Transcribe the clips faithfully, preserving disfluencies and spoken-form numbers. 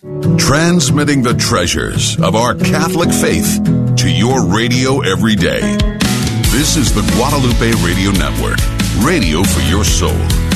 Transmitting the treasures of our Catholic faith to your radio every day. This is the Guadalupe Radio Network, radio for your soul.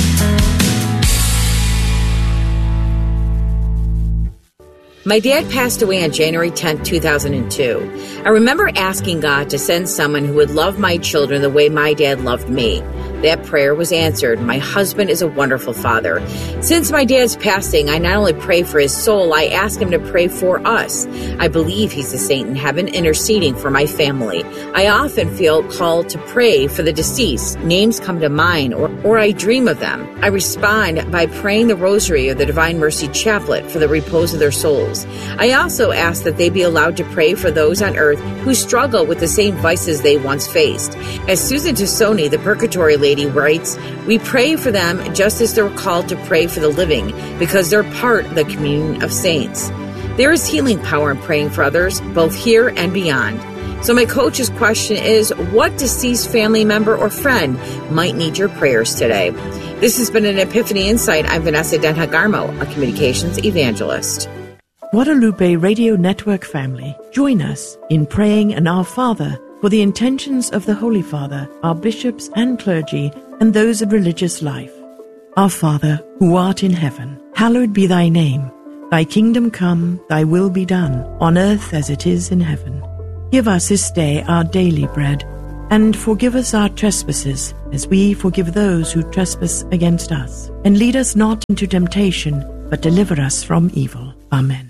My dad passed away on January tenth, two thousand two. I remember asking God to send someone who would love my children the way my dad loved me. That prayer was answered. My husband is a wonderful father. Since my dad's passing, I not only pray for his soul, I ask him to pray for us. I believe he's a saint in heaven, interceding for my family. I often feel called to pray for the deceased. Names come to mind, or, or I dream of them. I respond by praying the Rosary or the Divine Mercy Chaplet for the repose of their souls. I also ask that they be allowed to pray for those on earth who struggle with the same vices they once faced. As Susan Tassoni, the Purgatory Lady, writes, we pray for them just as they're called to pray for the living, because they're part of the communion of saints. There is healing power in praying for others, both here and beyond. So my coach's question is, what deceased family member or friend might need your prayers today? This has been an Epiphany Insight. I'm Vanessa Denhagarmo, a communications evangelist. Guadalupe Radio Network family, join us in praying an Our Father for the intentions of the Holy Father, our bishops and clergy, and those of religious life. Our Father, who art in heaven, hallowed be thy name. Thy kingdom come, thy will be done, on earth as it is in heaven. Give us this day our daily bread, and forgive us our trespasses, as we forgive those who trespass against us. And lead us not into temptation, but deliver us from evil. Amen.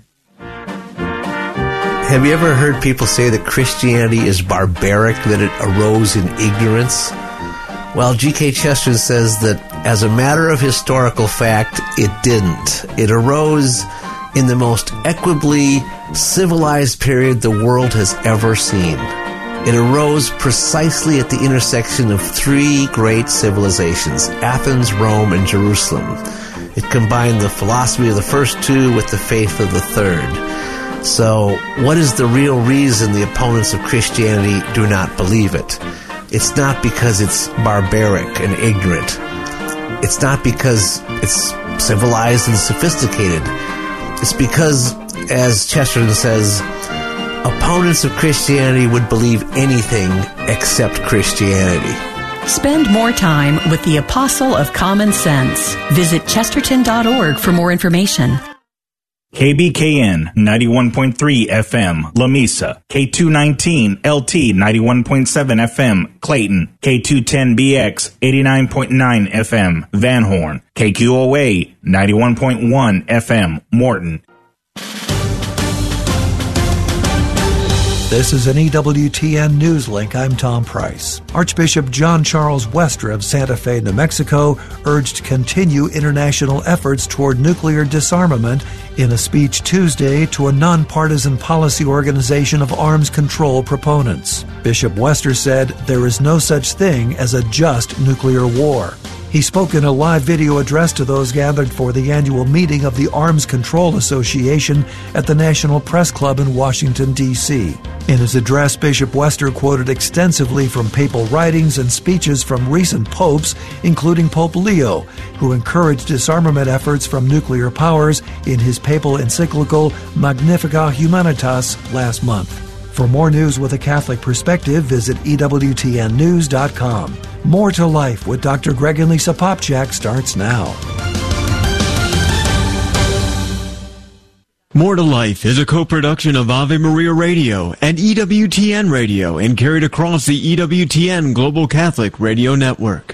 Have you ever heard people say that Christianity is barbaric, that it arose in ignorance? Well, G K Chesterton says that as a matter of historical fact, it didn't. It arose in the most equably civilized period the world has ever seen. It arose precisely at the intersection of three great civilizations, Athens, Rome, and Jerusalem. It combined the philosophy of the first two with the faith of the third. So, what is the real reason the opponents of Christianity do not believe it? It's not because it's barbaric and ignorant. It's not because it's civilized and sophisticated. It's because, as Chesterton says, opponents of Christianity would believe anything except Christianity. Spend more time with the Apostle of Common Sense. Visit chesterton dot org for more information. K B K N ninety-one point three F M, Lamesa, K two nineteen L T ninety-one point seven F M, Clayton, K two ten B X eighty-nine point nine F M, Van Horn, K Q O A ninety-one point one F M, Morton. This is an E W T N News Link. I'm Tom Price. Archbishop John Charles Wester of Santa Fe, New Mexico, urged to continue international efforts toward nuclear disarmament in a speech Tuesday to a nonpartisan policy organization of arms control proponents. Bishop Wester said there is no such thing as a just nuclear war. He spoke in a live video address to those gathered for the annual meeting of the Arms Control Association at the National Press Club in Washington, D C In his address, Bishop Wester quoted extensively from papal writings and speeches from recent popes, including Pope Leo, who encouraged disarmament efforts from nuclear powers in his papal encyclical Magnificat Humanitas last month. For more news with a Catholic perspective, visit E W T N news dot com. More to Life with Doctor Greg and Lisa Popchak starts now. More to Life is a co-production of Ave Maria Radio and E W T N Radio and carried across the E W T N Global Catholic Radio Network.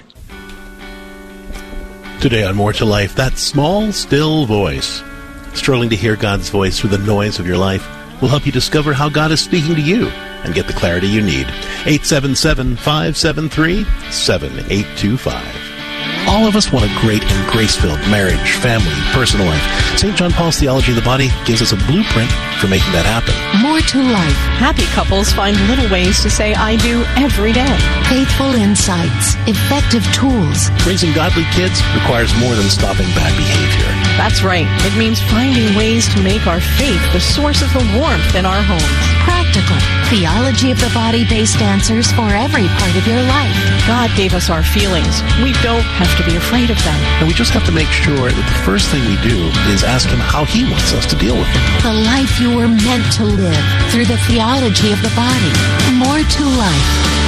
Today on More to Life, that small, still voice. Struggling to hear God's voice through the noise of your life will help you discover how God is speaking to you and get the clarity you need. eight seven seven, five seven three, seven eight two five. All of us want a great and grace-filled marriage, family, personal life. Saint John Paul's Theology of the Body gives us a blueprint for making that happen. More to life. Happy couples find little ways to say I do every day. Faithful insights. Effective tools. Raising godly kids requires more than stopping bad behavior. That's right. It means finding ways to make our faith the source of the warmth in our homes. Practical. Theology of the Body-based answers for every part of your life. God gave us our feelings. We don't have have to be afraid of them. And we just have to make sure that the first thing we do is ask him how he wants us to deal with them. The life you were meant to live through the theology of the body. More to life.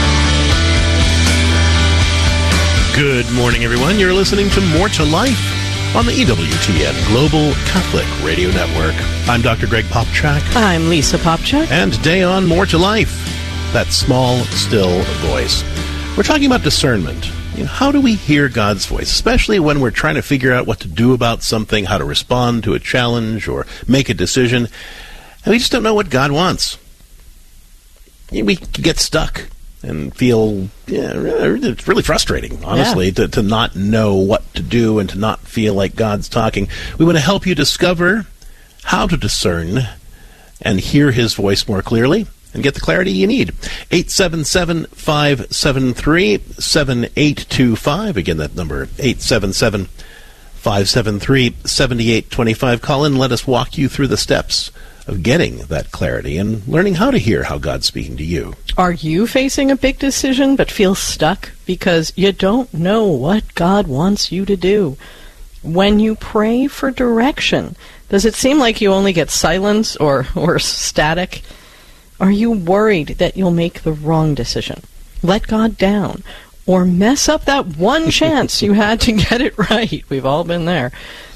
Good morning, everyone. You're listening to More to Life on the E W T N Global Catholic Radio Network. I'm Doctor Greg Popchak. I'm Lisa Popchak. And today on More to Life, that small, still voice. We're talking about discernment. You know, how do we hear God's voice, especially when we're trying to figure out what to do about something, how to respond to a challenge or make a decision, and we just don't know what God wants. We get stuck and feel, yeah, it's really frustrating, honestly, yeah. to, to not know what to do and to not feel like God's talking. We want to help you discover how to discern and hear his voice more clearly and get the clarity you need. eight seven seven, five seven three, seven eight two five. Again, that number, eight seven seven, five seven three, seven eight two five. Call in and let us walk you through the steps of getting that clarity and learning how to hear how God's speaking to you. Are you facing a big decision but feel stuck because you don't know what God wants you to do? When you pray for direction, does it seem like you only get silence or, or static? Are you worried that you'll make the wrong decision, let God down, or mess up that one chance you had to get it right? We've all been there.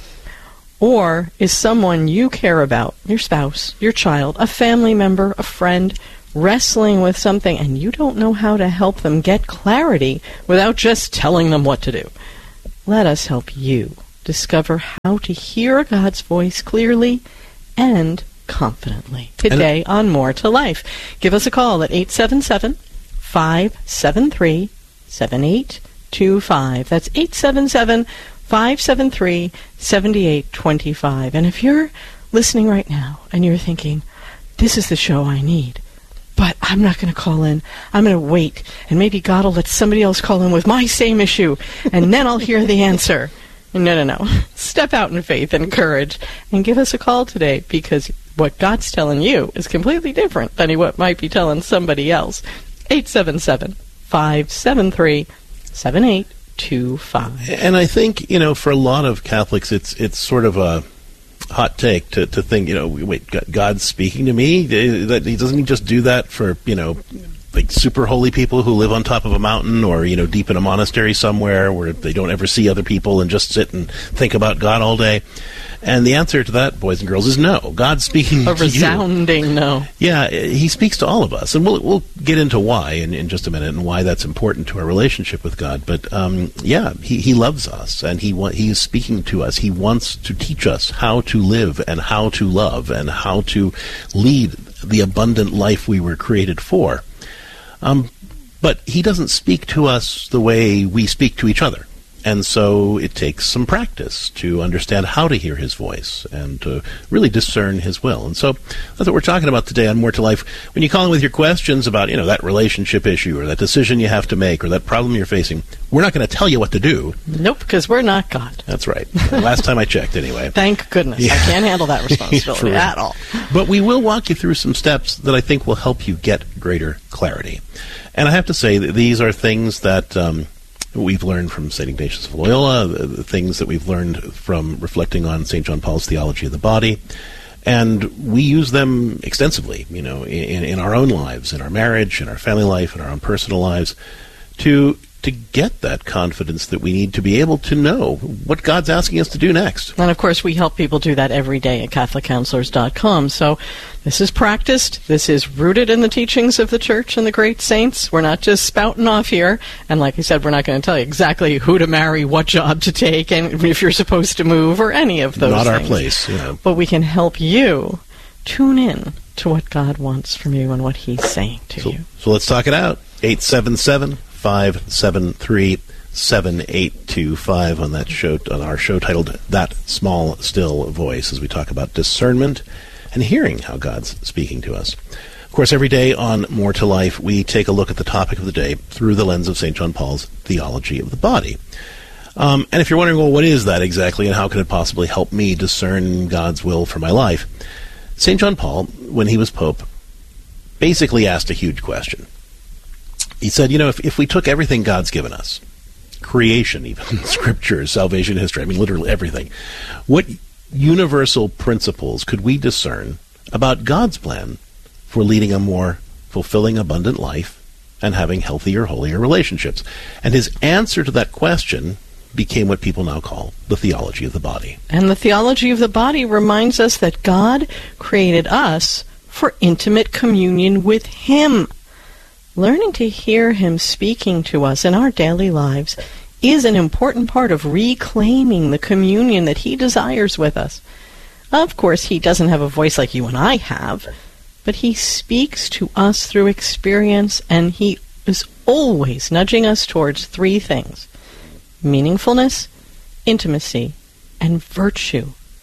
Or is someone you care about, your spouse, your child, a family member, a friend, wrestling with something and you don't know how to help them get clarity without just telling them what to do? Let us help you discover how to hear God's voice clearly and confidently today on More to Life. Give us a call at eight seven seven, five seven three, seven eight two five. That's eight seven seven, five seven three, seven eight two five. And if you're listening right now and you're thinking, this is the show I need, but I'm not going to call in, I'm going to wait, and maybe God will let somebody else call in with my same issue, and then I'll hear the answer. No, no, no. Step out in faith and courage and give us a call today, because what God's telling you is completely different than what might be telling somebody else. eight seven seven, five seven three, seven eight two five. And I think, you know, for a lot of Catholics, it's it's sort of a hot take to, to think, you know, wait, God's speaking to me? That he doesn't just do that for, you know, like super holy people who live on top of a mountain or, you know, deep in a monastery somewhere where they don't ever see other people and just sit and think about God all day. And the answer to that, boys and girls, is no. God's speaking to you. A resounding no. Yeah, he speaks to all of us. And we'll we'll get into why in, in just a minute and why that's important to our relationship with God. But, um, yeah, he, he loves us, and he wa- he is speaking to us. He wants to teach us how to live and how to love and how to lead the abundant life we were created for. Um, but he doesn't speak to us the way we speak to each other. And so it takes some practice to understand how to hear his voice and to really discern his will. And so that's what we're talking about today on More to Life. When you call in with your questions about, you know, that relationship issue or that decision you have to make or that problem you're facing, we're not going to tell you what to do. Nope, because we're not God. That's right. Last time I checked, anyway. Thank goodness. Yeah. I can't handle that responsibility at all. But we will walk you through some steps that I think will help you get greater clarity. And I have to say that these are things that um, we've learned from Saint Ignatius of Loyola, the, the things that we've learned from reflecting on Saint John Paul's theology of the body. And we use them extensively, you know, in, in our own lives, in our marriage, in our family life, in our own personal lives, to to get that confidence that we need to be able to know what God's asking us to do next. And, of course, we help people do that every day at Catholic Counselors dot com. So this is practiced. This is rooted in the teachings of the Church and the great saints. We're not just spouting off here. And like I said, we're not going to tell you exactly who to marry, what job to take, and if you're supposed to move, or any of those not things. Not our place. Yeah. But we can help you tune in to what God wants from you and what he's saying to so, you. So let's talk it out. eight seven seven, five seven three, seven eight two five on that show, on our show titled That Small Still Voice, as we talk about discernment and hearing how God's speaking to us. Of course, every day on More to Life, we take a look at the topic of the day through the lens of Saint John Paul's theology of the body. Um, and if you're wondering, well, what is that exactly and how can it possibly help me discern God's will for my life? Saint John Paul, when he was Pope, basically asked a huge question. He said, you know, if, if we took everything God's given us creation, even Scripture, salvation history, I mean literally everything. What universal principles could we discern about God's plan for leading a more fulfilling, abundant life and having healthier, holier relationships? And his answer to that question became what people now call the theology of the body. And the theology of the body reminds us that God created us for intimate communion with Him. Learning to hear Him speaking to us in our daily lives is an important part of reclaiming the communion that He desires with us. Of course, He doesn't have a voice like you and I have, but He speaks to us through experience, and He is always nudging us towards three things: meaningfulness, intimacy, and virtue.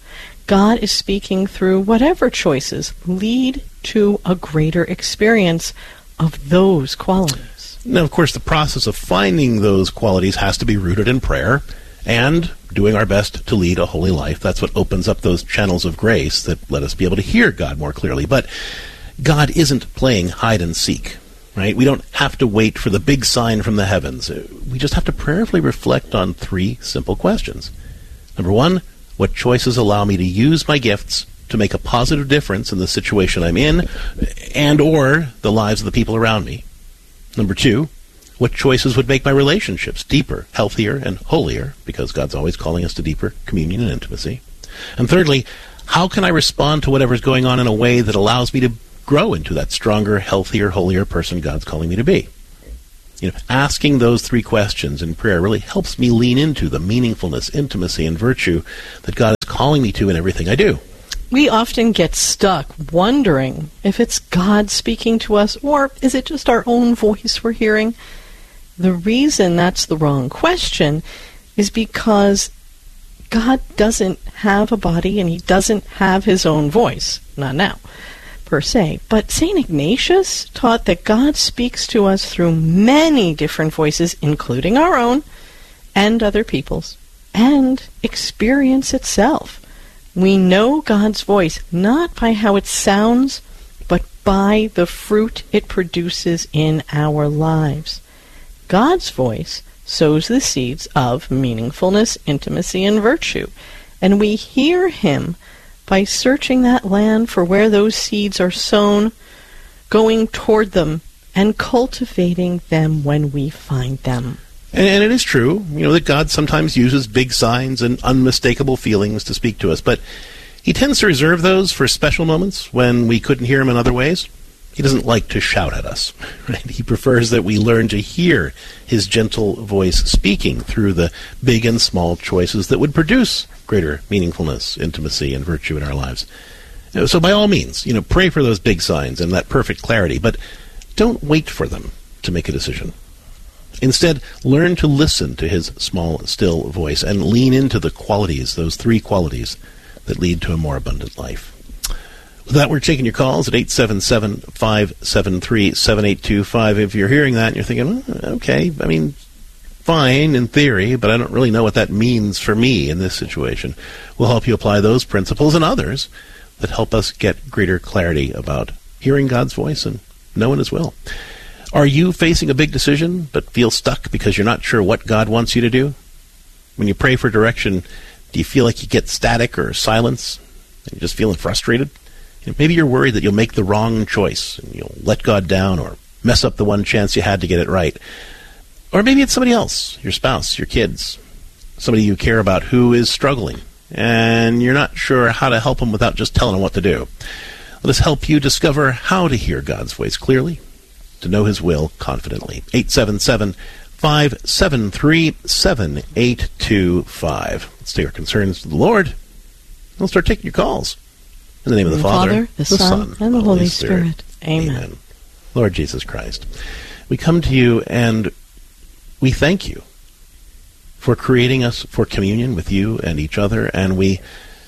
God is speaking through whatever choices lead to a greater experience of those qualities. Now, of course, the process of finding those qualities has to be rooted in prayer and doing our best to lead a holy life. That's what opens up those channels of grace that let us be able to hear God more clearly. But God isn't playing hide and seek, right? We don't have to wait for the big sign from the heavens. We just have to prayerfully reflect on three simple questions. Number one, what choices allow me to use my gifts to make a positive difference in the situation I'm in and or the lives of the people around me? Number two, what choices would make my relationships deeper, healthier, and holier, because God's always calling us to deeper communion and intimacy? And thirdly, how can I respond to whatever's going on in a way that allows me to grow into that stronger, healthier, holier person God's calling me to be? You know, asking those three questions in prayer really helps me lean into the meaningfulness, intimacy, and virtue that God is calling me to in everything I do. We often get stuck wondering if it's God speaking to us, or is it just our own voice we're hearing? The reason that's the wrong question is because God doesn't have a body and He doesn't have His own voice. Not now, per se. But Saint Ignatius taught that God speaks to us through many different voices, including our own and other people's, and experience itself. We know God's voice not by how it sounds, but by the fruit it produces in our lives. God's voice sows the seeds of meaningfulness, intimacy, and virtue, and we hear Him by searching that land for where those seeds are sown, going toward them, and cultivating them when we find them. And, and it is true, you know, that God sometimes uses big signs and unmistakable feelings to speak to us, but He tends to reserve those for special moments when we couldn't hear Him in other ways. He doesn't like to shout at us, right? He prefers that we learn to hear His gentle voice speaking through the big and small choices that would produce greater meaningfulness, intimacy, and virtue in our lives. So by all means, you know, pray for those big signs and that perfect clarity, but don't wait for them to make a decision. Instead, learn to listen to His small, still voice and lean into the qualities, those three qualities that lead to a more abundant life. With that, we're taking your calls at eight seven seven, five seven three, seven eight two five. If you're hearing that and you're thinking, oh, okay, I mean, fine in theory, but I don't really know what that means for me in this situation, we'll help you apply those principles and others that help us get greater clarity about hearing God's voice and knowing His will. Are you facing a big decision but feel stuck because you're not sure what God wants you to do? When you pray for direction, do you feel like you get static or silence and you're just feeling frustrated? You know, maybe you're worried that you'll make the wrong choice and you'll let God down or mess up the one chance you had to get it right. Or maybe it's somebody else, your spouse, your kids, somebody you care about who is struggling, and you're not sure how to help them without just telling them what to do. Let us help you discover how to hear God's voice clearly, to know His will confidently. eight seven seven, five seven three, seven eight two five. Let's take our concerns to the Lord. We'll start taking your calls. In the name of the, the Father, Father, the, the Son, Son, and the Holy, Holy Spirit. Spirit. Amen. Amen. Lord Jesus Christ, we come to You and we thank You for creating us for communion with You and each other, and we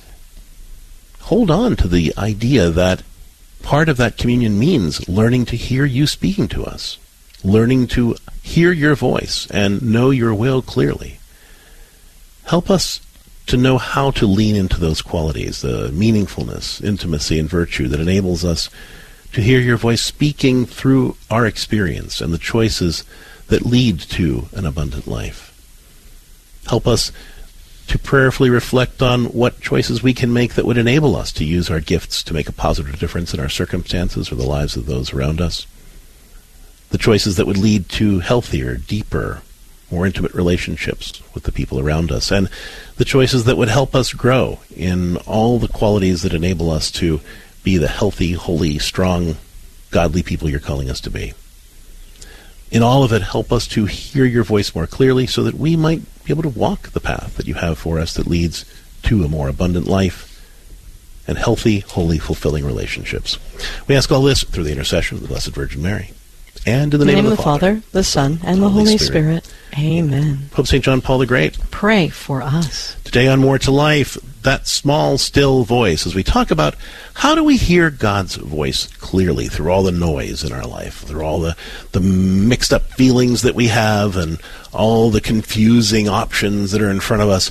hold on to the idea that part of that communion means learning to hear You speaking to us, learning to hear Your voice and know Your will clearly. Help us to know how to lean into those qualities, the meaningfulness, intimacy, and virtue that enables us to hear Your voice speaking through our experience and the choices that lead to an abundant life. help us to prayerfully reflect on what choices we can make that would enable us to use our gifts to make a positive difference in our circumstances or the lives of those around us. The choices that would lead to healthier, deeper, more intimate relationships with the people around us, and the choices that would help us grow in all the qualities that enable us to be the healthy, holy, strong, godly people you're calling us to be. In all of it, help us to hear your voice more clearly so that we might be able to walk the path that you have for us that leads to a more abundant life and healthy, holy, fulfilling relationships. We ask all this through the intercession of the Blessed Virgin Mary. And in the, in the name, name of the Father, Father, the Son, and the Holy, Holy Spirit. Spirit. Amen. Pope Saint John Paul the Great, pray for us. Today on More to Life, that small, still voice, as we talk about how do we hear God's voice clearly through all the noise in our life, through all the, the mixed up feelings that we have and all the confusing options that are in front of us.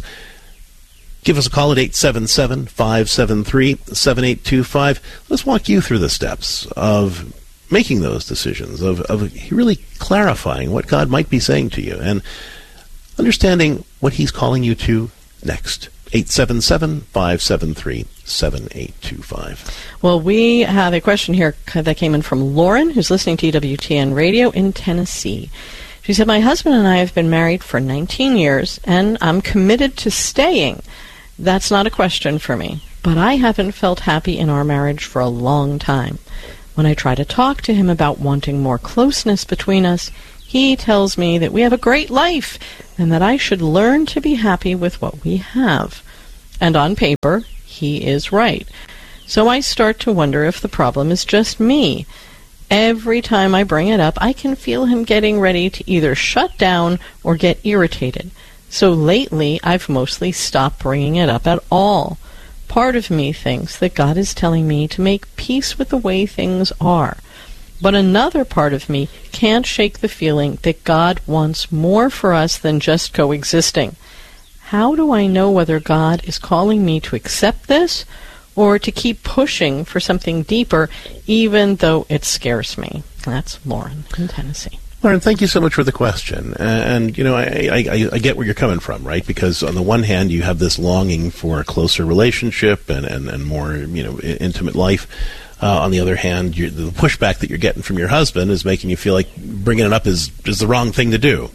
Give us a call at eight seven seven, five seven three, seven eight two five. Let's walk you through the steps of making those decisions, of, of really clarifying what God might be saying to you and understanding what he's calling you to next. eight seven seven, five seven three, seven eight two five. Well, we have a question here that came in from Lauren, who's listening to E W T N Radio in Tennessee. She said, my husband and I have been married for nineteen years, and I'm committed to staying. That's not a question for me, but I haven't felt happy in our marriage for a long time. When I try to talk to him about wanting more closeness between us, he tells me that we have a great life and that I should learn to be happy with what we have. And on paper, he is right. So I start to wonder if the problem is just me. Every time I bring it up, I can feel him getting ready to either shut down or get irritated. So lately, I've mostly stopped bringing it up at all. Part of me thinks that God is telling me to make peace with the way things are. But another part of me can't shake the feeling that God wants more for us than just coexisting. How do I know whether God is calling me to accept this or to keep pushing for something deeper, even though it scares me? That's Lauren in Tennessee. Lauren, thank you so much for the question. And, you know, I, I, I get where you're coming from, right? Because on the one hand, you have this longing for a closer relationship and, and, and more, you know, intimate life. Uh, on the other hand, you're, the pushback that you're getting from your husband is making you feel like bringing it up is, is the wrong thing to do.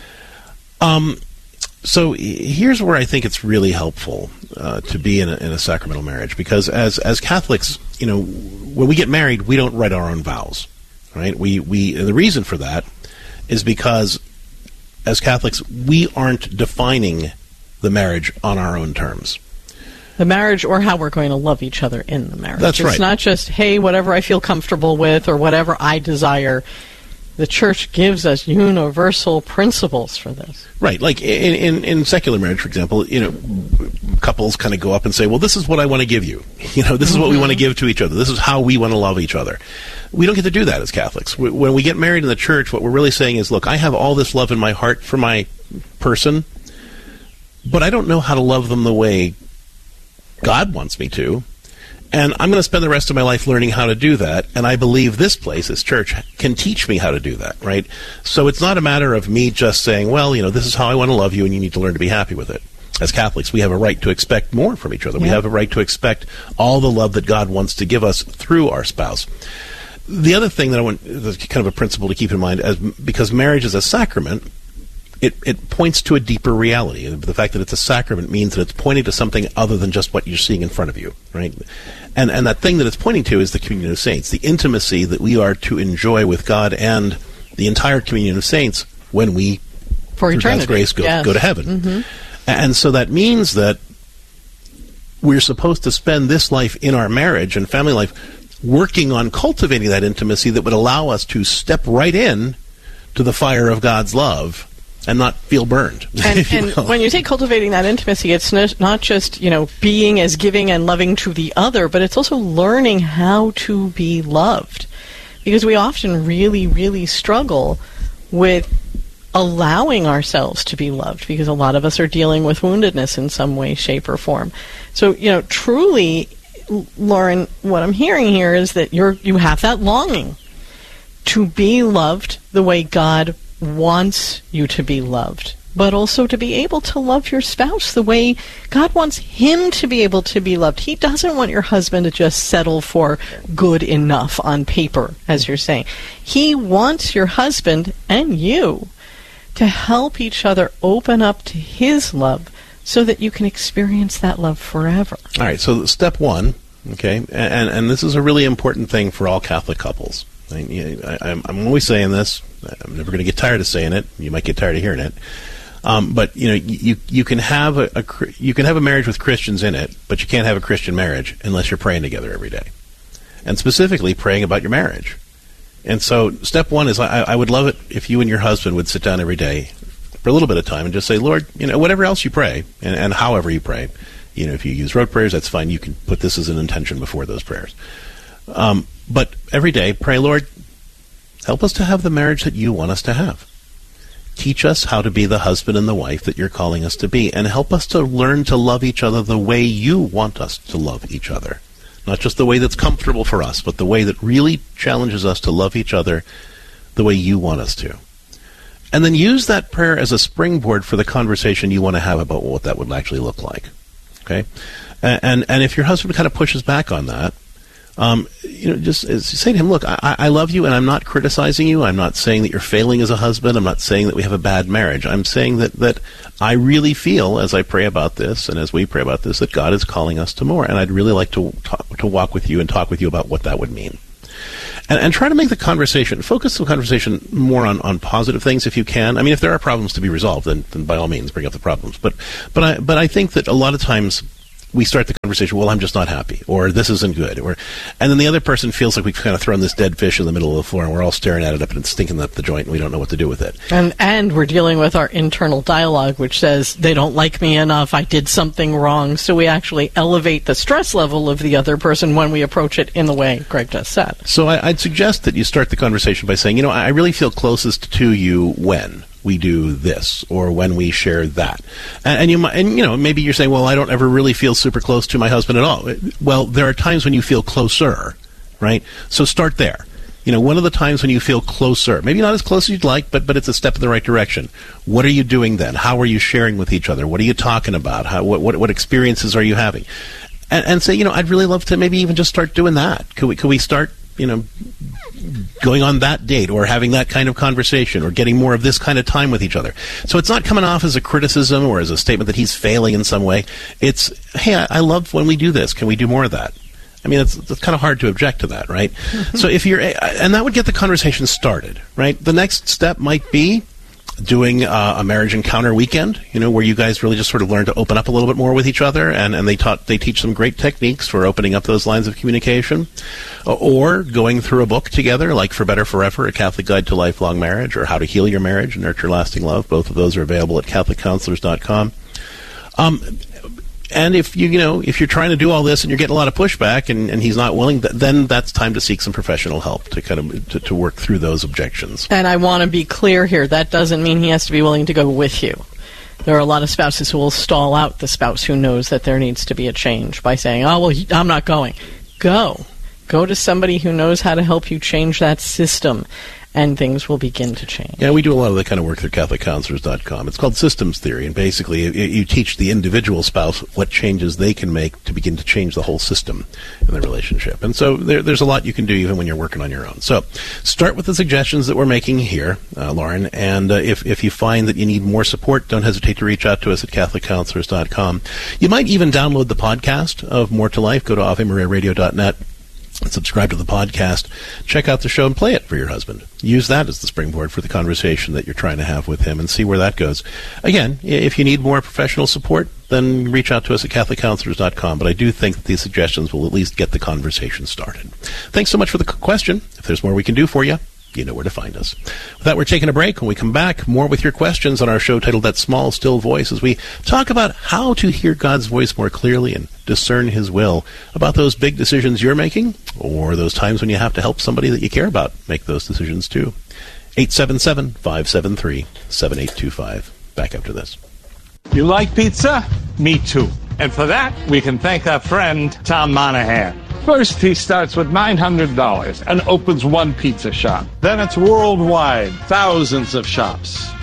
Um, so here's where I think it's really helpful uh, to be in a, in a sacramental marriage. Because as, as Catholics, you know, when we get married, we don't write our own vows. Right? We we and the reason for that is because as Catholics we aren't defining the marriage on our own terms. The marriage or how we're going to love each other in the marriage. That's right. It's not just, hey, whatever I feel comfortable with or whatever I desire. The Church gives us universal principles for this. Right. Like in, in, in secular marriage, for example, you know, couples kind of go up and say, well, this is what I want to give you. You know, this is what we want to give to each other. This is how we want to love each other. We don't get to do that as Catholics. When we get married in the Church, what we're really saying is, look, I have all this love in my heart for my person, but I don't know how to love them the way God wants me to. And I'm going to spend the rest of my life learning how to do that. And I believe this place, this church, can teach me how to do that, right? So it's not a matter of me just saying, well, you know, this is how I want to love you and you need to learn to be happy with it. As Catholics, we have a right to expect more from each other. Yeah. We have a right to expect all the love that God wants to give us through our spouse. The other thing that I want, kind of a principle to keep in mind, as because marriage is a sacrament, It, it points to a deeper reality. The fact that it's a sacrament means that it's pointing to something other than just what you're seeing in front of you, right? And and that thing that it's pointing to is the communion of saints, the intimacy that we are to enjoy with God and the entire communion of saints when we, for through eternity, God's grace, go, yes. go to heaven. Mm-hmm. And so that means that we're supposed to spend this life in our marriage and family life working on cultivating that intimacy that would allow us to step right in to the fire of God's love and not feel burned. And, and when you say cultivating that intimacy, it's not just, you know, being as giving and loving to the other, but it's also learning how to be loved. Because we often really, really struggle with allowing ourselves to be loved, because a lot of us are dealing with woundedness in some way, shape, or form. So, you know, truly, Lauren, what I'm hearing here is that you're you have that longing to be loved the way God wants you to be loved. but also to be able to love your spouse the way God wants him to be able to be loved. He doesn't want your husband to just settle for good enough on paper, as you're saying. He wants your husband and you to help each other open up to his love so that you can experience that love forever. All right, so step one, okay, and, and this is a really important thing for all Catholic couples. I, I, I'm always saying this. I'm never going to get tired of saying it. You might get tired of hearing it. Um, but you know, you you can have a, a you can have a marriage with Christians in it, but you can't have a Christian marriage unless you're praying together every day, and specifically praying about your marriage. And so, step one is I, I would love it if you and your husband would sit down every day for a little bit of time and just say, Lord, you know, whatever else you pray, and, and however you pray, you know, if you use rote prayers, that's fine. You can put this as an intention before those prayers. Um, but every day, pray, Lord, help us to have the marriage that you want us to have. Teach us how to be the husband and the wife that you're calling us to be, and help us to learn to love each other the way you want us to love each other. Not just the way that's comfortable for us, but the way that really challenges us to love each other the way you want us to. And then use that prayer as a springboard for the conversation you want to have about what that would actually look like. Okay? And and, and if your husband kind of pushes back on that, Um, you know, just say to him, look, I, I love you, and I'm not criticizing you. I'm not saying that you're failing as a husband. I'm not saying that we have a bad marriage. I'm saying that, that I really feel, as I pray about this and as we pray about this, that God is calling us to more, and I'd really like to talk, to walk with you and talk with you about what that would mean. And, and try to make the conversation, focus the conversation more on, on positive things if you can. I mean, if there are problems to be resolved, then, then by all means bring up the problems. But, but I, but I think that a lot of times we start the conversation, well, I'm just not happy, or this isn't good, or, and then the other person feels like we've kind of thrown this dead fish in the middle of the floor, and we're all staring at it up and it's stinking up the joint, and we don't know what to do with it. And and we're dealing with our internal dialogue, which says, they don't like me enough, I did something wrong, so we actually elevate the stress level of the other person when we approach it in the way Greg just said. So I, I'd suggest that you start the conversation by saying, you know, I really feel closest to you when we do this, or when we share that. And, and you might, and you know, maybe you're saying, well, I don't ever really feel super close to my husband at all. Well, there are times when you feel closer, right? So start there. You know, one of the times when you feel closer, maybe not as close as you'd like, but but it's a step in the right direction. What are you doing then? How are you sharing with each other? What are you talking about? How what what, what experiences are you having? And, and say, you know, I'd really love to maybe even just start doing that. Could we could we start, you know, going on that date, or having that kind of conversation, or getting more of this kind of time with each other? So it's not coming off as a criticism or as a statement that he's failing in some way. It's, hey, I, I love when we do this. Can we do more of that? I mean, it's, it's kind of hard to object to that, right? So if you're, and that would get the conversation started, right? The next step might be doing uh, a marriage encounter weekend, you know, where you guys really just sort of learn to open up a little bit more with each other, and, and they taught they teach some great techniques for opening up those lines of communication. Or going through a book together, like For Better Forever, A Catholic Guide to Lifelong Marriage, or How to Heal Your Marriage and Nurture Lasting Love. Both of those are available at Catholic Counselors dot com. Um, and if you, you know, if you're trying to do all this and you're getting a lot of pushback, and, and he's not willing, th- then that's time to seek some professional help to kind of to, to work through those objections. And I want to be clear here, that doesn't mean he has to be willing to go with you. There are a lot of spouses who will stall out the spouse who knows that there needs to be a change by saying, oh, well, he, I'm not going. Go. Go to somebody who knows how to help you change that system, and things will begin to change. Yeah, we do a lot of that kind of work through Catholic Counselors dot com. It's called systems theory, and basically you, you teach the individual spouse what changes they can make to begin to change the whole system in the relationship. And so there, there's a lot you can do even when you're working on your own. So start with the suggestions that we're making here, uh, Lauren, and uh, if, if you find that you need more support, don't hesitate to reach out to us at Catholic Counselors dot com. You might even download the podcast of More to Life. Go to Ave Maria Radio dot net. Subscribe to the podcast, check out the show, and play it for your husband. Use that as the springboard for the conversation that you're trying to have with him, and see where that goes. Again, if you need more professional support, then reach out to us at Catholic Counselors dot com. But I do think that these suggestions will at least get the conversation started. Thanks so much for the question. If there's more we can do for you, you know where to find us. With that, we're taking a break. When we come back, more with your questions on our show titled That Small, Still Voice, as we talk about how to hear God's voice more clearly and discern His will about those big decisions you're making, or those times when you have to help somebody that you care about make those decisions too. eight seven seven, five seven three, seven eight two five. Back after this. You like pizza? Me too. And for that, we can thank our friend Tom Monahan. First, he starts with nine hundred dollars and opens one pizza shop. Then it's worldwide, thousands of shops.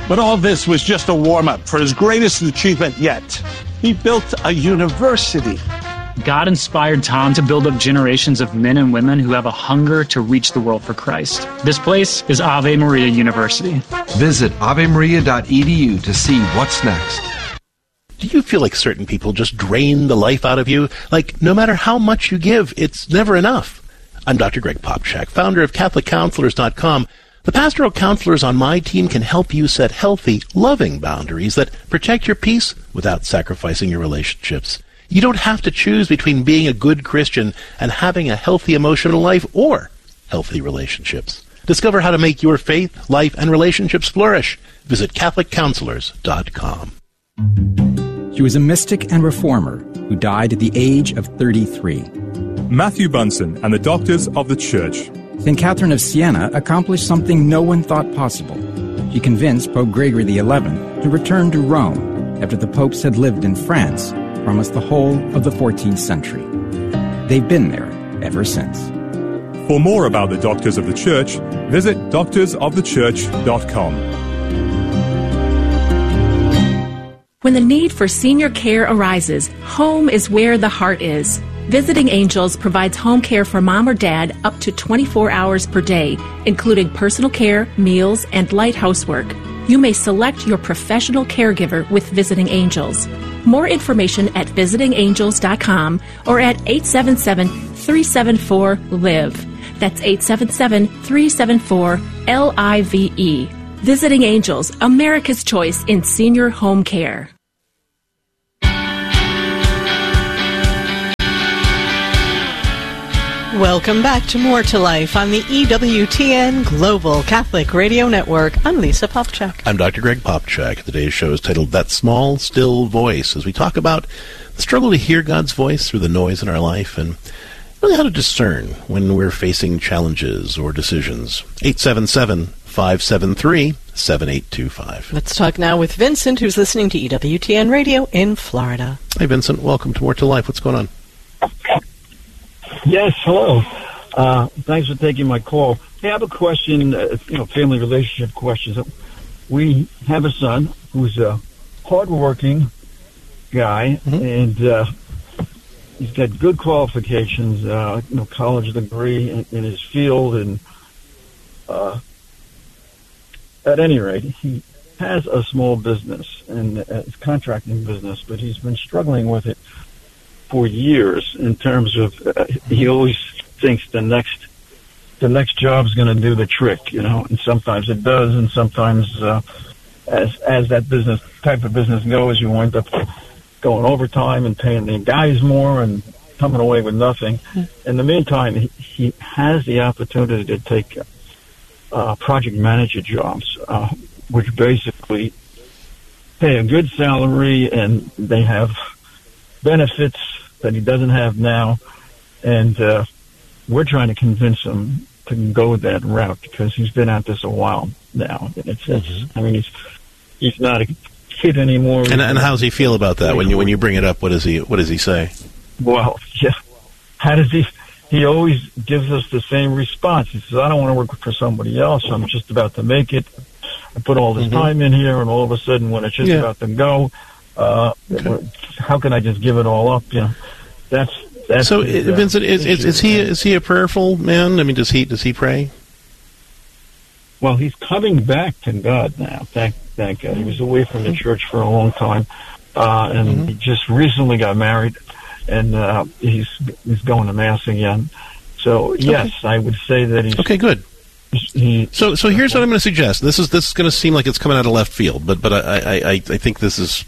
But all this was just a warm-up for his greatest achievement yet. He built a university. God inspired Tom to build up generations of men and women who have a hunger to reach the world for Christ. This place is Ave Maria University. Visit ave maria dot e d u to see what's next. Do you feel like certain people just drain the life out of you? Like, no matter how much you give, it's never enough. I'm Doctor Greg Popchak, founder of Catholic Counselors dot com. The pastoral counselors on my team can help you set healthy, loving boundaries that protect your peace without sacrificing your relationships. You don't have to choose between being a good Christian and having a healthy emotional life or healthy relationships. Discover how to make your faith, life, and relationships flourish. Visit Catholic Counselors dot com. She was a mystic and reformer who died at the age of thirty-three. Matthew Bunsen and the Doctors of the Church. Saint Catherine of Siena accomplished something no one thought possible. She convinced Pope Gregory the eleventh to return to Rome after the popes had lived in France for almost the whole of the fourteenth century. They've been there ever since. For more about the Doctors of the Church, visit doctors of the church dot com. When the need for senior care arises, home is where the heart is. Visiting Angels provides home care for mom or dad up to twenty-four hours per day, including personal care, meals, and light housework. You may select your professional caregiver with Visiting Angels. More information at visiting angels dot com or at eight seven seven, three seven four, L I V E. That's eight seven seven, three seven four, L I V E. Visiting Angels, America's choice in senior home care. Welcome back to More to Life on the E W T N Global Catholic Radio Network. I'm Lisa Popchak. I'm Doctor Greg Popchak. Today's show is titled That Small, Still Voice, as we talk about the struggle to hear God's voice through the noise in our life and really how to discern when we're facing challenges or decisions. eight seven seven, five seven three, seven eight two five. Let's talk now with Vincent, who's listening to E W T N Radio in Florida. Hi, Vincent. Welcome to More to Life. What's going on? Yes, hello. Uh, thanks for taking my call. Hey, I have a question, uh, you know, family relationship questions. We have a son who's a hardworking guy, mm-hmm. and uh, he's got good qualifications, uh, you know, college degree in, in his field, and uh, at any rate, he has a small business, and uh, it's a contracting business, but he's been struggling with it for years in terms of uh, he always thinks the next the next job's going to do the trick, you know, and sometimes it does, and sometimes uh, as as that business type of business goes, you wind up going overtime and paying the guys more and coming away with nothing. Mm-hmm. In the meantime, he, he has the opportunity to take uh, project manager jobs, uh, which basically pay a good salary, and they have benefits that he doesn't have now, and uh, we're trying to convince him to go that route because he's been at this a while now. And it's, it's mm-hmm. I mean, he's he's not a kid anymore. And, and how does he feel about that when you when you bring it up? What does he what does he say? Well, yeah, how does he? He always gives us the same response. He says, "I don't want to work for somebody else. I'm just about to make it. I put all this mm-hmm. time in here, and all of a sudden, when it's just yeah. about to go." Uh, okay. How can I just give it all up? You know, that's that's. So, the, uh, Vincent, is, is, is he is he a prayerful man? I mean, does he does he pray? Well, he's coming back to God now. Thank thank God. He was away from the church for a long time, uh, and mm-hmm. he just recently got married, and uh, he's he's going to mass again. So yes, okay. I would say that he's okay. Good. He, so so here's what I'm going to suggest. This is this is going to seem like it's coming out of left field, but but I I, I, I think this is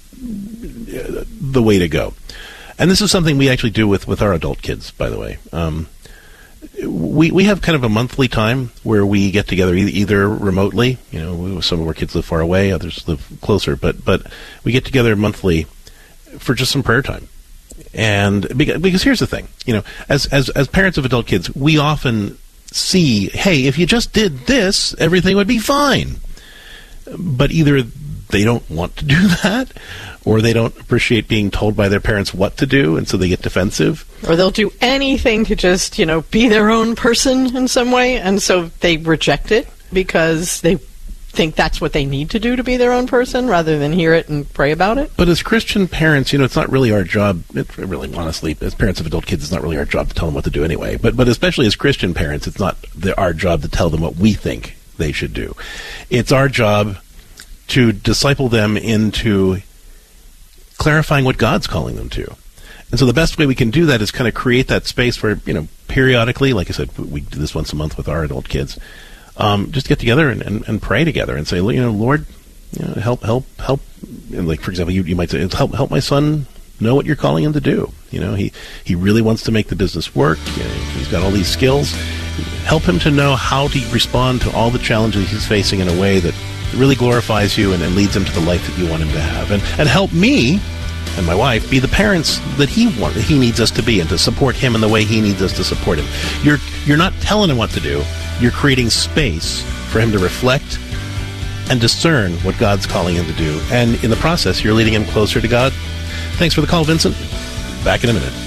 the way to go. And this is something we actually do with, with our adult kids, by the way. Um, we we have kind of a monthly time where we get together e- either remotely, you know, we, some of our kids live far away, others live closer, but but we get together monthly for just some prayer time. And because, because here's the thing, you know, as as as parents of adult kids, we often see, hey, if you just did this, everything would be fine. But either they don't want to do that, or they don't appreciate being told by their parents what to do, and so they get defensive. Or they'll do anything to just, you know, be their own person in some way, and so they reject it because they think that's what they need to do to be their own person rather than hear it and pray about it. But as Christian parents, you know, it's not really our job, it really, honestly, as parents of adult kids, it's not really our job to tell them what to do anyway. But but especially as Christian parents, it's not the, our job to tell them what we think they should do. It's our job to disciple them into clarifying what God's calling them to. And so the best way we can do that is kind of create that space where, you know, periodically, like I said, we do this once a month with our adult kids, um, just get together and, and, and pray together and say, you know, Lord, you know, help, help, help. And like, for example, you, you might say, help, help my son know what you're calling him to do. You know, he, he really wants to make the business work. You know, he's got all these skills. Help him to know how to respond to all the challenges he's facing in a way that really glorifies you and, and leads him to the life that you want him to have. And, and help me and my wife be the parents that he want, that he needs us to be, and to support him in the way he needs us to support him. You're you're not telling him what to do. You're creating space for him to reflect and discern what God's calling him to do. And in the process, you're leading him closer to God. Thanks for the call, Vincent. Back in a minute.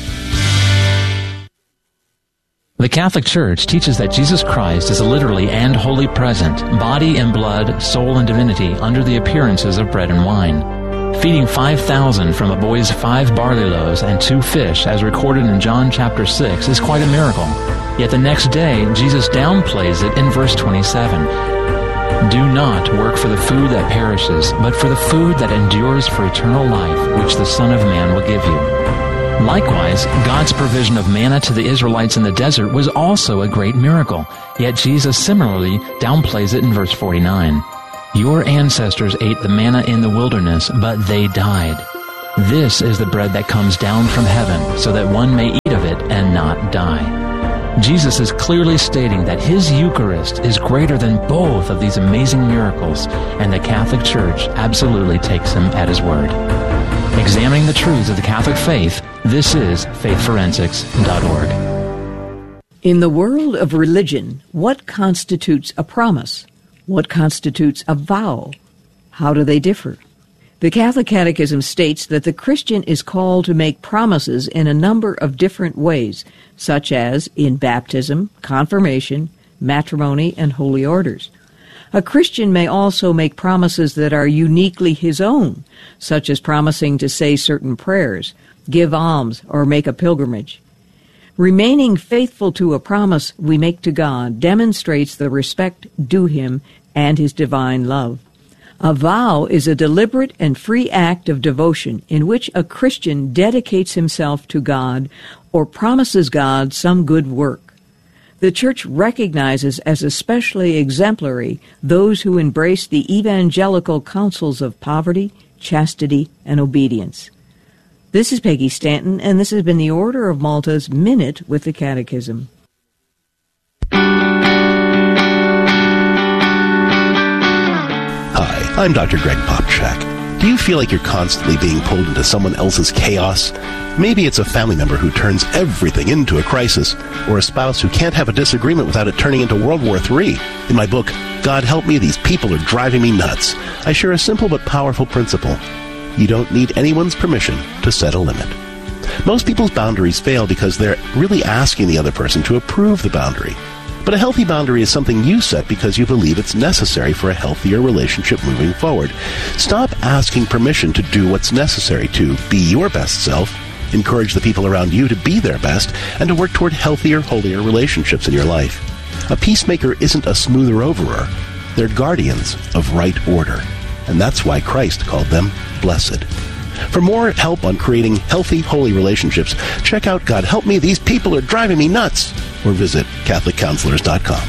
The Catholic Church teaches that Jesus Christ is literally and wholly present, body and blood, soul and divinity, under the appearances of bread and wine. Feeding five thousand from a boy's five barley loaves and two fish, as recorded in John chapter six, is quite a miracle. Yet the next day, Jesus downplays it in verse twenty-seven. Do not work for the food that perishes, but for the food that endures for eternal life, which the Son of Man will give you. Likewise, God's provision of manna to the Israelites in the desert was also a great miracle. Yet Jesus similarly downplays it in verse forty-nine. Your ancestors ate the manna in the wilderness, but they died. This is the bread that comes down from heaven, so that one may eat of it and not die. Jesus is clearly stating that his Eucharist is greater than both of these amazing miracles, and the Catholic Church absolutely takes him at his word. Examining the truths of the Catholic faith, this is faith forensics dot org. In the world of religion, what constitutes a promise? What constitutes a vow? How do they differ? The Catholic Catechism states that the Christian is called to make promises in a number of different ways, such as in baptism, confirmation, matrimony, and holy orders. A Christian may also make promises that are uniquely his own, such as promising to say certain prayers, give alms, or make a pilgrimage. Remaining faithful to a promise we make to God demonstrates the respect due him and his divine love. A vow is a deliberate and free act of devotion in which a Christian dedicates himself to God or promises God some good work. The Church recognizes as especially exemplary those who embrace the evangelical counsels of poverty, chastity, and obedience. This is Peggy Stanton, and this has been the Order of Malta's Minute with the Catechism. Hi, I'm Doctor Greg Popchak. Do you feel like you're constantly being pulled into someone else's chaos? Maybe it's a family member who turns everything into a crisis, or a spouse who can't have a disagreement without it turning into World War Three. In my book, God Help Me, These People Are Driving Me Nuts, I share a simple but powerful principle. You don't need anyone's permission to set a limit. Most people's boundaries fail because they're really asking the other person to approve the boundary. But a healthy boundary is something you set because you believe it's necessary for a healthier relationship moving forward. Stop asking permission to do what's necessary to be your best self, encourage the people around you to be their best, and to work toward healthier, holier relationships in your life. A peacemaker isn't a smoother overer. They're guardians of right order. And that's why Christ called them blessed. For more help on creating healthy, holy relationships, check out God Help Me, These People Are Driving Me Nuts, or visit Catholic Counselors dot com.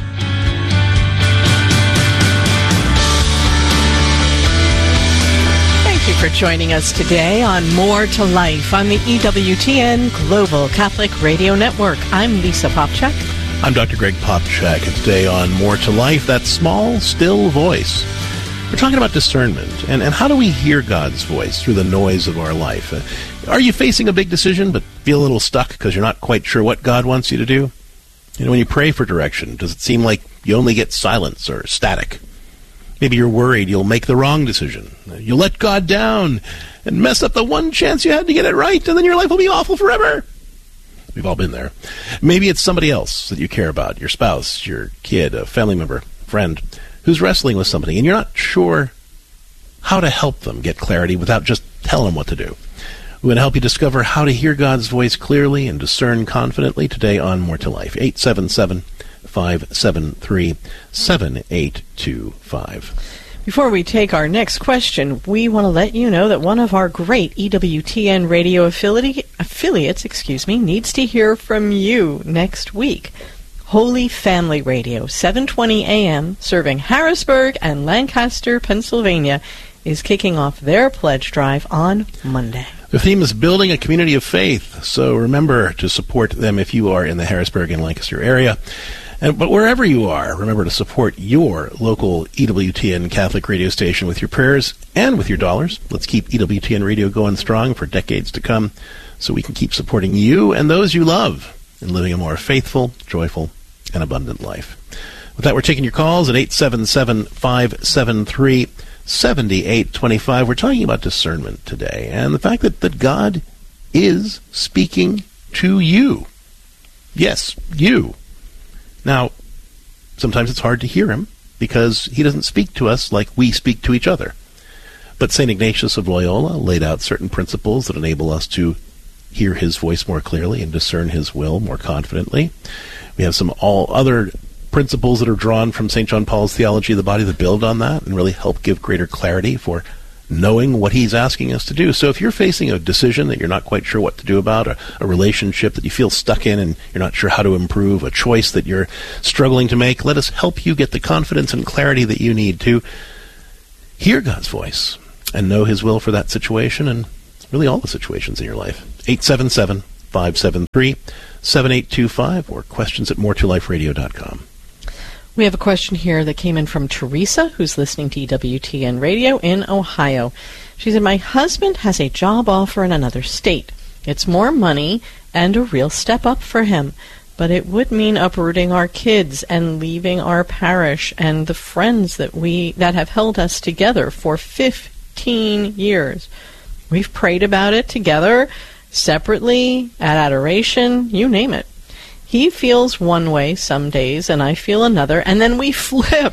Thank you for joining us today on More to Life on the E W T N Global Catholic Radio Network. I'm Lisa Popchak. I'm Doctor Greg Popchak, and today on More to Life, that small, still voice. We're talking about discernment, and, and how do we hear God's voice through the noise of our life? Uh, are you facing a big decision but feel a little stuck because you're not quite sure what God wants you to do? You know, when you pray for direction, does it seem like you only get silence or static? Maybe you're worried you'll make the wrong decision. You'll let God down and mess up the one chance you had to get it right, and then your life will be awful forever. We've all been there. Maybe it's somebody else that you care about, your spouse, your kid, a family member, friend, who's wrestling with something, and you're not sure how to help them get clarity without just telling them what to do. We want to help you discover how to hear God's voice clearly and discern confidently today on More to Life. eight seven seven, five seven three, seven eight two five. Before we take our next question, we want to let you know that one of our great E W T N radio affiliate, affiliates excuse me, needs to hear from you next week. Holy Family Radio, seven twenty a.m., serving Harrisburg and Lancaster, Pennsylvania, is kicking off their pledge drive on Monday. The theme is building a community of faith, so remember to support them if you are in the Harrisburg and Lancaster area. And, but wherever you are, remember to support your local E W T N Catholic radio station with your prayers and with your dollars. Let's keep E W T N Radio going strong for decades to come so we can keep supporting you and those you love in living a more faithful, joyful, and abundant life. With that, we're taking your calls at eight seven seven, five seven three, seven eight two five. We're talking about discernment today and the fact that, that God is speaking to you. Yes, you. Now, sometimes it's hard to hear him because he doesn't speak to us like we speak to each other. But Saint Ignatius of Loyola laid out certain principles that enable us to hear his voice more clearly and discern his will more confidently. We have some all other principles that are drawn from Saint John Paul's Theology of the Body that build on that and really help give greater clarity for knowing what he's asking us to do. So if you're facing a decision that you're not quite sure what to do about, a, a relationship that you feel stuck in and you're not sure how to improve, a choice that you're struggling to make, let us help you get the confidence and clarity that you need to hear God's voice and know his will for that situation and really all the situations in your life. eight seven seven, five seven three, seven eight two five or questions at more to life radio dot com. We have a question here that came in from Teresa, who's listening to E W T N Radio in Ohio. She said, my husband has a job offer in another state. It's more money and a real step up for him, but it would mean uprooting our kids and leaving our parish and the friends that we that have held us together for fifteen years. We've prayed about it together, separately, at adoration, you name it. He feels one way some days, and I feel another, and then we flip.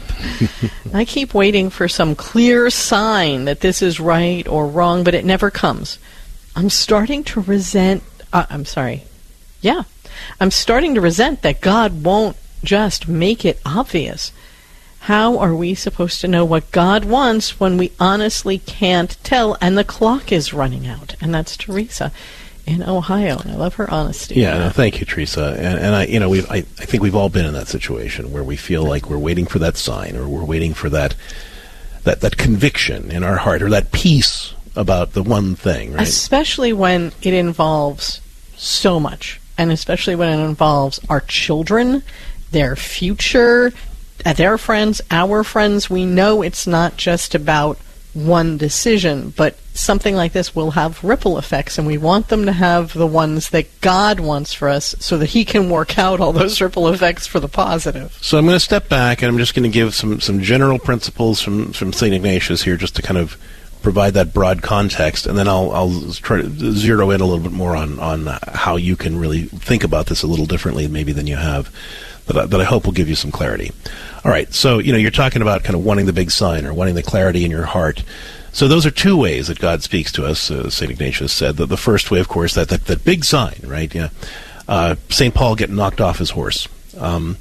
I keep waiting for some clear sign that this is right or wrong, but it never comes. I'm starting to resent... Uh, I'm sorry. Yeah. I'm starting to resent that God won't just make it obvious. How are we supposed to know what God wants when we honestly can't tell, and the clock is running out? And that's Teresa in Ohio, and I love her honesty. Yeah, no, thank you, Teresa. And, and I, you know, we've, I, I think we've all been in that situation where we feel like we're waiting for that sign, or we're waiting for that, that, that conviction in our heart, or that peace about the one thing, right? Especially when it involves so much, and especially when it involves our children, their future, their friends, our friends. We know it's not just about one decision, but something like this will have ripple effects, and we want them to have the ones that God wants for us so that he can work out all those ripple effects for the positive. So I'm going to step back, and I'm just going to give some, some general principles from, from Saint Ignatius here just to kind of provide that broad context, and then I'll, I'll try to zero in a little bit more on, on how you can really think about this a little differently maybe than you have, that I, that I hope will give you some clarity. All right, so, you know, you're talking about kind of wanting the big sign or wanting the clarity in your heart. So those are two ways that God speaks to us, uh, Saint Ignatius said. The, the first way, of course, that, that, that big sign, right? Yeah. Uh, Saint Paul getting knocked off his horse. Um,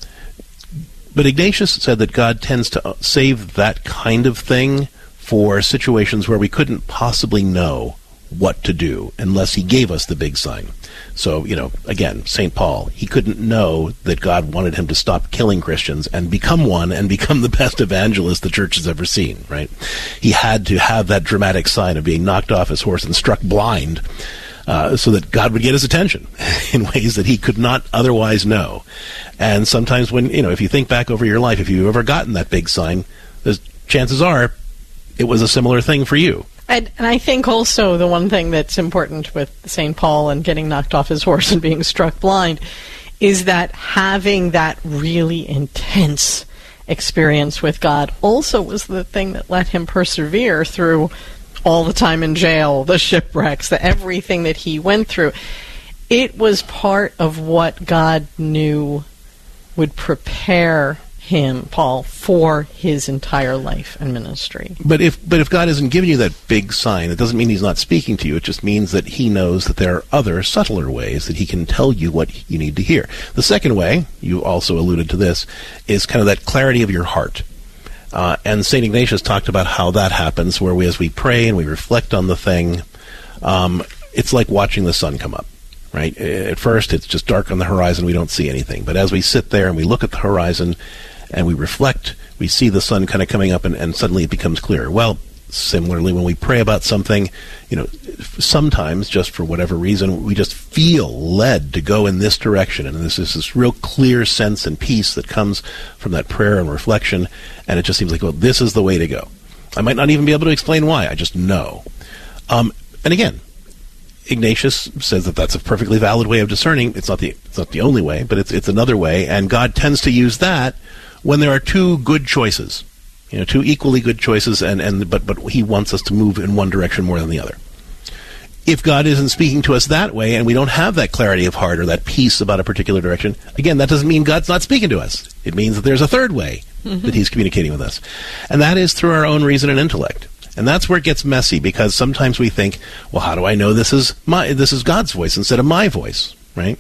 but Ignatius said that God tends to save that kind of thing for situations where we couldn't possibly know what to do unless he gave us the big sign. So, you know, again, Saint Paul, he couldn't know that God wanted him to stop killing Christians and become one and become the best evangelist the church has ever seen, right? He had to have that dramatic sign of being knocked off his horse and struck blind uh, so that God would get his attention in ways that he could not otherwise know. And sometimes when, you know, if you think back over your life, if you've ever gotten that big sign, there's chances are it was a similar thing for you. And, and I think also the one thing that's important with Saint Paul and getting knocked off his horse and being struck blind is that having that really intense experience with God also was the thing that let him persevere through all the time in jail, the shipwrecks, the everything that he went through. It was part of what God knew would prepare him, Paul, for his entire life and ministry. But if but if God isn't giving you that big sign, it doesn't mean he's not speaking to you. It just means that he knows that there are other subtler ways that he can tell you what you need to hear. The second way, you also alluded to this, is kind of that clarity of your heart. Uh, and Saint Ignatius talked about how that happens, where we, as we pray and we reflect on the thing, um, it's like watching the sun come up. Right? At first, it's just dark on the horizon. We don't see anything. But as we sit there and we look at the horizon and we reflect, we see the sun kind of coming up, and, and suddenly it becomes clear. Well, similarly, when we pray about something, you know, sometimes, just for whatever reason, we just feel led to go in this direction. And this is this real clear sense and peace that comes from that prayer and reflection. And it just seems like, well, this is the way to go. I might not even be able to explain why. I just know. Um, and again, Ignatius says that that's a perfectly valid way of discerning. It's not the it's not the only way, but it's it's another way, and God tends to use that when there are two good choices, you know, two equally good choices, and, and but but he wants us to move in one direction more than the other. If God isn't speaking to us that way, and we don't have that clarity of heart or that peace about a particular direction, again, that doesn't mean God's not speaking to us. It means that there's a third way mm-hmm. that he's communicating with us, and that is through our own reason and intellect. And that's where it gets messy, because sometimes we think, well, how do I know this is my this is God's voice instead of my voice, right?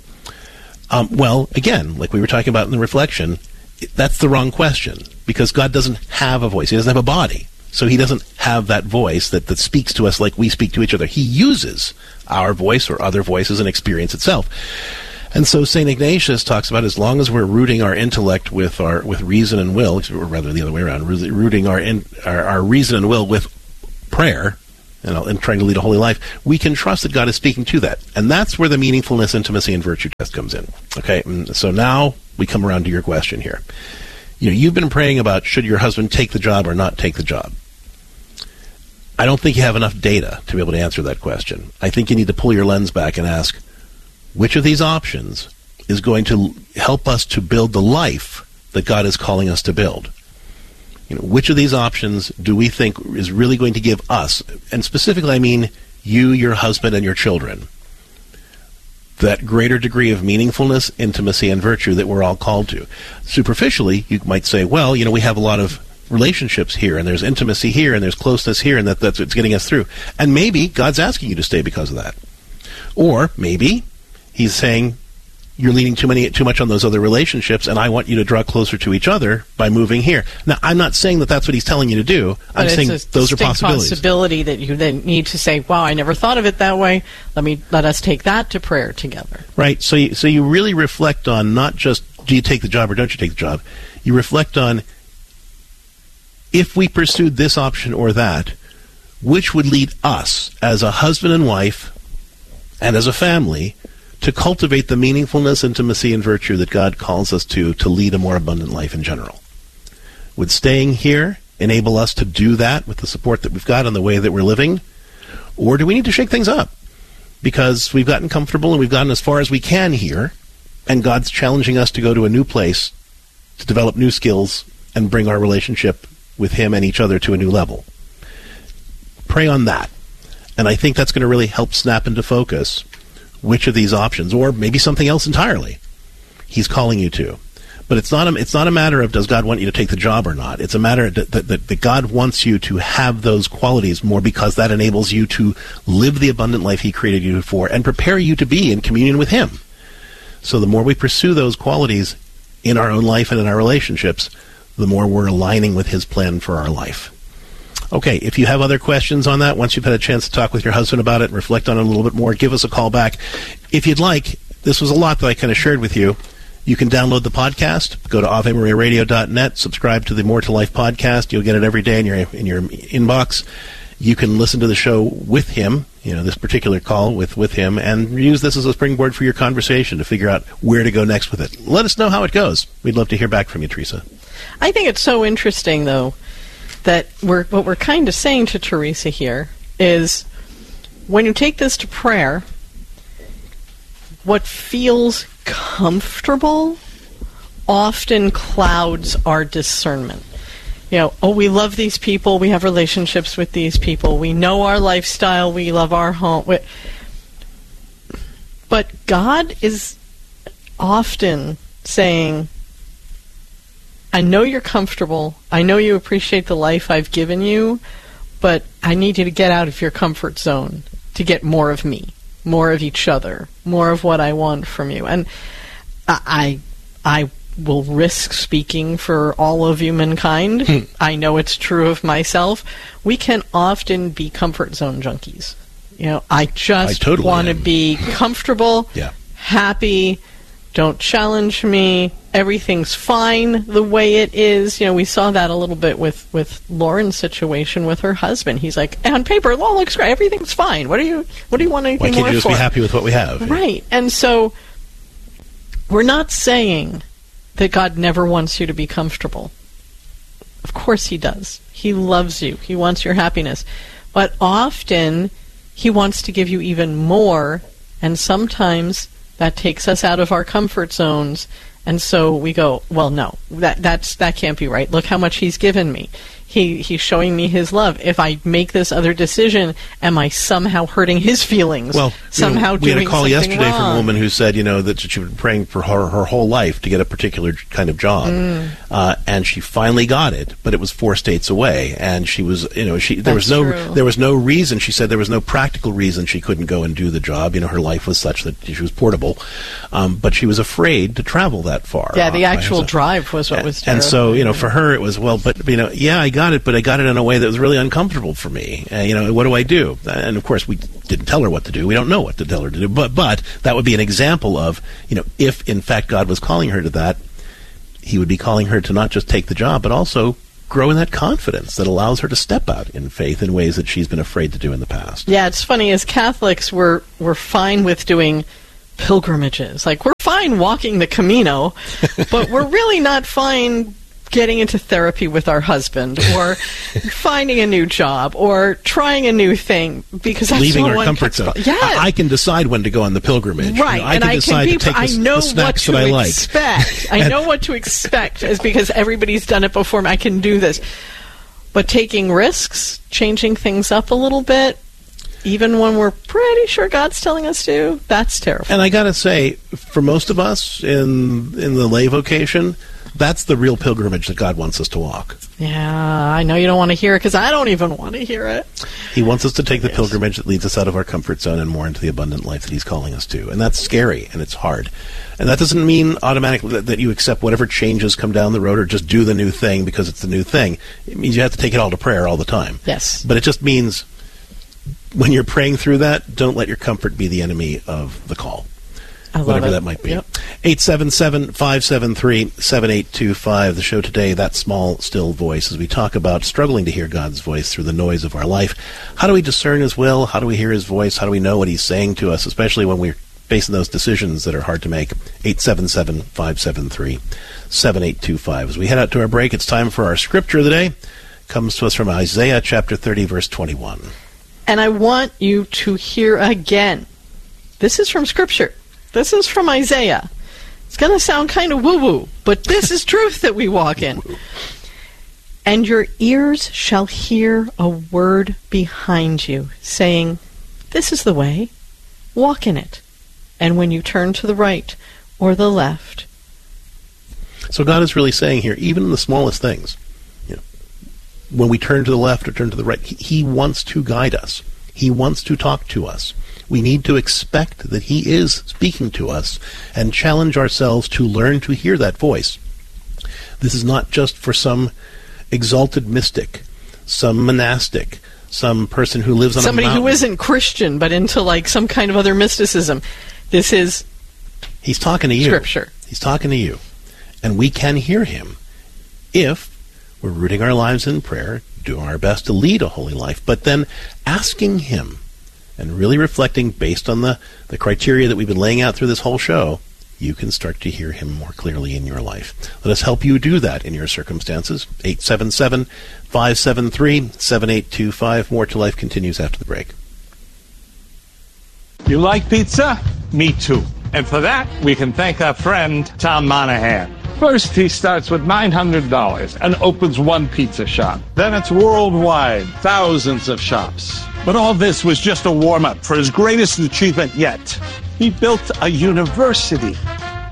Um, well, again, like we were talking about in the reflection, that's the wrong question, because God doesn't have a voice. He doesn't have a body. So he doesn't have that voice that, that speaks to us like we speak to each other. He uses our voice or other voices and experience itself. And so Saint Ignatius talks about, as long as we're rooting our intellect with our with reason and will, or rather the other way around, rooting our in, our, our reason and will with prayer, you know, and trying to lead a holy life, we can trust that God is speaking to that. And that's where the meaningfulness, intimacy, and virtue test comes in. Okay, and so now we come around to your question here. You know, you've been praying about, should your husband take the job or not take the job? I don't think you have enough data to be able to answer that question. I think you need to pull your lens back and ask, which of these options is going to help us to build the life that God is calling us to build? You know, which of these options do we think is really going to give us, and specifically I mean you, your husband, and your children, that greater degree of meaningfulness, intimacy, and virtue that we're all called to? Superficially, you might say, well, you know, we have a lot of relationships here, and there's intimacy here, and there's closeness here, and that, that's what's getting us through. And maybe God's asking you to stay because of that. Or maybe he's saying, you're leaning too many, too much on those other relationships, and I want you to draw closer to each other by moving here. Now, I'm not saying that that's what he's telling you to do. I'm saying those are possibilities. Possibility that you then need to say, "Wow, I never thought of it that way. Let me let us take that to prayer together." Right. So, you, so you really reflect on not just do you take the job or don't you take the job. You reflect on, if we pursued this option or that, which would lead us as a husband and wife and as a family to cultivate the meaningfulness, intimacy, and virtue that God calls us to, to lead a more abundant life in general. Would staying here enable us to do that with the support that we've got and the way that we're living? Or do we need to shake things up? Because we've gotten comfortable and we've gotten as far as we can here, and God's challenging us to go to a new place, to develop new skills, and bring our relationship with Him and each other to a new level. Pray on that. And I think that's going to really help snap into focus which of these options, or maybe something else entirely, He's calling you to. But it's not a, it's not a matter of does God want you to take the job or not. It's a matter that, that, that God wants you to have those qualities more, because that enables you to live the abundant life He created you for and prepare you to be in communion with Him. So the more we pursue those qualities in our own life and in our relationships, the more we're aligning with His plan for our life. Okay, if you have other questions on that, once you've had a chance to talk with your husband about it and reflect on it a little bit more, give us a call back. If you'd like, this was a lot that I kind of shared with you. You can download the podcast, go to ave maria radio dot net, subscribe to the More to Life podcast. You'll get it every day in your in your inbox. You can listen to the show with him, you know, this particular call with, with him, and use this as a springboard for your conversation to figure out where to go next with it. Let us know how it goes. We'd love to hear back from you, Teresa. I think it's so interesting, though, that we're what we're kind of saying to Teresa here is, when you take this to prayer, what feels comfortable often clouds our discernment. You know, oh, we love these people, we have relationships with these people, we know our lifestyle, we love our home. We, but God is often saying, I know you're comfortable. I know you appreciate the life I've given you, but I need you to get out of your comfort zone to get more of me, more of each other, more of what I want from you. And I, I will risk speaking for all of humankind. I know it's true of myself. We can often be comfort zone junkies. You know, I just I totally want to am. be comfortable, Yeah. happy, don't challenge me, everything's fine the way it is. You know, we saw that a little bit with, with Lauren's situation with her husband. He's like, on paper, it all looks great, everything's fine. What do you what do you want anything Why can't more you just for? be happy with what we have? Right. And so we're not saying that God never wants you to be comfortable. Of course he does. He loves you. He wants your happiness. But often he wants to give you even more, and sometimes that takes us out of our comfort zones, and so we go, well, no, that that's that can't be right. Look how much he's given me. He he's showing me his love. If I make this other decision, am I somehow hurting his feelings? Well, somehow you know, we had doing a call something yesterday wrong? from a woman who said, you know, that she'd been praying for her, her whole life to get a particular kind of job, Mm. uh, and she finally got it, but it was four states away, and she was, you know, she there was That's no true. there was no reason. She said there was no practical reason she couldn't go and do the job. You know, her life was such that she was portable, um, but she was afraid to travel that far. Yeah, the Uh, actual so- drive was what was and so, terrifying. you know, for her it was, well, but, you know, yeah, I got it, but I got it in a way that was really uncomfortable for me. Uh, you know, what do I do? And, of course, we didn't tell her what to do. We don't know what to tell her to do. But, but that would be an example of, you know, if, in fact, God was calling her to that, he would be calling her to not just take the job, but also grow in that confidence that allows her to step out in faith in ways that she's been afraid to do in the past. Yeah, it's funny, as Catholics, we're we're fine with doing pilgrimages. Like, we're fine walking the Camino, but we're really not fine getting into therapy with our husband, or finding a new job, or trying a new thing, because that's Leaving so our comfort zone. uncomfortable. Yes. I, I can decide when to go on the pilgrimage. Right, You know, I and can I decide can be. to take I the, know the snacks what that to I like. expect. I And- know what to expect, is because everybody's done it before me. I can do this. But taking risks, changing things up a little bit, even when we're pretty sure God's telling us to, that's terrifying. And I got to say, for most of us in in the lay vocation, that's the real pilgrimage that God wants us to walk. Yeah, I know you don't want to hear it, because I don't even want to hear it. He wants us to take the pilgrimage that leads us out of our comfort zone and more into the abundant life that he's calling us to. And that's scary, and it's hard. And that doesn't mean automatically that, that you accept whatever changes come down the road or just do the new thing because it's the new thing. It means you have to take it all to prayer all the time. Yes. But it just means when you're praying through that, don't let your comfort be the enemy of the call. I love Whatever it. that might be. Yep. eight seven seven, five seven three, seven eight two five. The show today, That Small, Still Voice, as we talk about struggling to hear God's voice through the noise of our life. How do we discern his will? How do we hear his voice? How do we know what he's saying to us, especially when we're facing those decisions that are hard to make? eight seven seven, five seven three, seven eight two five. As we head out to our break, it's time for our scripture of the day. Comes to us from Isaiah chapter thirty, verse twenty-one. And I want you to hear again. This is from Scripture. This is from Isaiah. It's going to sound kind of woo-woo, but this is truth that we walk in. And your ears shall hear a word behind you, saying, this is the way, walk in it. And when you turn to the right or the left. So God is really saying here, even in the smallest things, you know, when we turn to the left or turn to the right, he, he wants to guide us. He wants to talk to us. We need to expect that he is speaking to us and challenge ourselves to learn to hear that voice. This is not just for some exalted mystic, some monastic, some person who lives on Somebody a mountain. who isn't Christian but into like some kind of other mysticism. This is He's talking to you. Scripture. He's talking to you. And we can hear him if we're rooting our lives in prayer, doing our best to lead a holy life, but then asking him and really reflecting based on the, the criteria that we've been laying out through this whole show, you can start to hear him more clearly in your life. Let us help you do that in your circumstances. eight seven seven, five seven three, seven eight two five. More to Life continues after the break. You like pizza? Me too. And for that, we can thank our friend, Tom Monahan. First, he starts with nine hundred dollars and opens one pizza shop. Then it's worldwide, thousands of shops. But all this was just a warm-up for his greatest achievement yet. He built a university.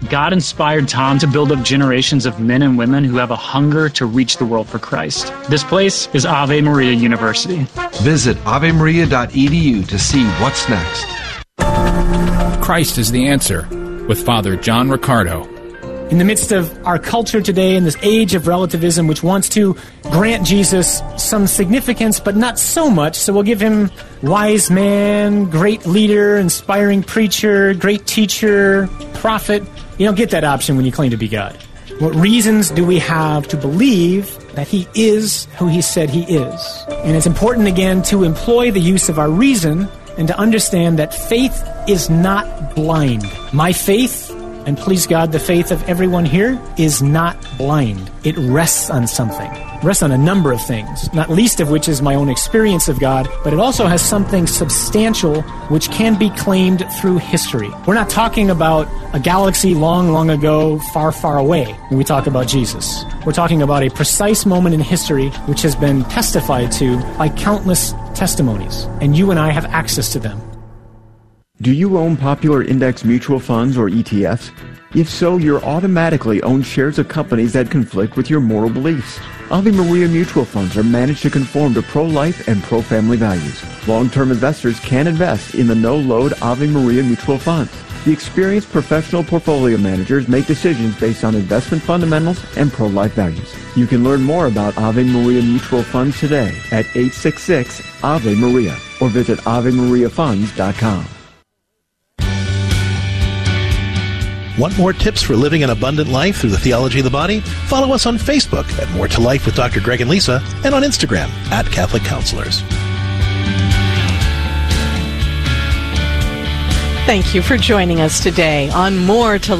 God inspired Tom to build up generations of men and women who have a hunger to reach the world for Christ. This place is Ave Maria University. Visit ave maria dot e d u to see what's next. Christ is the Answer with Father John Riccardo. In the midst of our culture today, in this age of relativism, which wants to grant Jesus some significance, but not so much, so we'll give him wise man, great leader, inspiring preacher, great teacher, prophet. You don't get that option when you claim to be God. What reasons do we have to believe that he is who he said he is? And it's important, again, to employ the use of our reason and to understand that faith is not blind. My faith, and please God, the faith of everyone here, is not blind. It rests on something. It rests on a number of things, not least of which is my own experience of God, but it also has something substantial which can be claimed through history. We're not talking about a galaxy long, long ago, far, far away when we talk about Jesus. We're talking about a precise moment in history which has been testified to by countless testimonies, and you and I have access to them. Do you own popular index mutual funds or E T Fs? If so, you're automatically own shares of companies that conflict with your moral beliefs. Ave Maria mutual funds are managed to conform to pro-life and pro-family values. Long-term investors can invest in the no-load Ave Maria mutual funds. The experienced professional portfolio managers make decisions based on investment fundamentals and pro-life values. You can learn more about Ave Maria mutual funds today at eight six six Ave Maria or visit ave maria funds dot com. Want more tips for living an abundant life through the theology of the body? Follow us on Facebook at More to Life with Doctor Greg and Lisa, and on Instagram at Catholic Counselors. Thank you for joining us today on More to